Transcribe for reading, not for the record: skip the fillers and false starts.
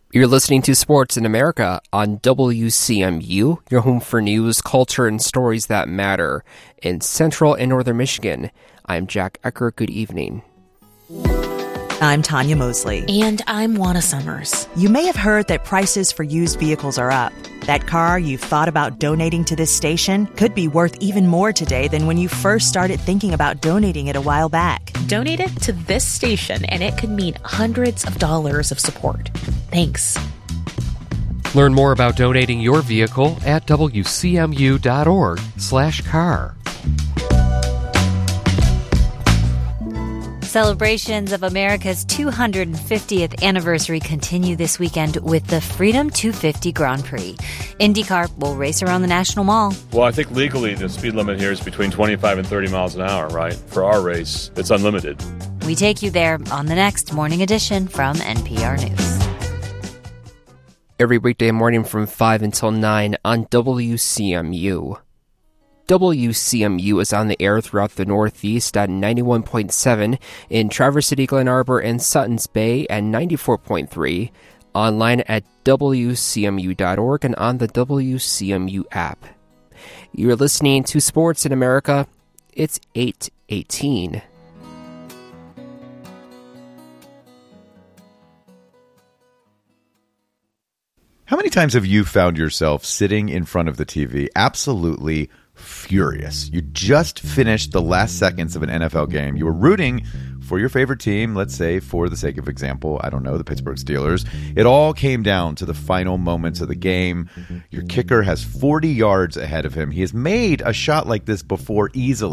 You're listening to Sports in America on WCMU, your home for news, culture, and stories that matter in Central and Northern Michigan. I'm Jack Ecker. Good evening. I'm Tanya Mosley. And I'm Juana Summers. You may have heard that prices for used vehicles are up. That car you've thought about donating to this station could be worth even more today than when you first started thinking about donating it a while back. Donate it to this station, and it could mean hundreds of dollars of support. Thanks. Learn more about donating your vehicle at wcmu.org/car. Celebrations of America's 250th anniversary continue this weekend with the Freedom 250 Grand Prix. IndyCar will race around the National Mall. Well, I think legally the speed limit here is between 25 and 30 miles an hour, right? For our race, it's unlimited. We take you there on the next Morning Edition from NPR News. Every weekday morning from 5 until 9 on WCMU. WCMU is on the air throughout the Northeast at 91.7, in Traverse City, Glen Arbor, and Suttons Bay at 94.3, online at WCMU.org and on the WCMU app. You're listening to Sports in America. It's 8:18. How many times have you found yourself sitting in front of the TV absolutely furious? You just finished the last seconds of an NFL game. You were rooting for your favorite team, let's say, for the sake of example, I don't know, the Pittsburgh Steelers. It all came down to the final moments of the game. Your kicker has 40 yards ahead of him. He has made a shot like this before easily.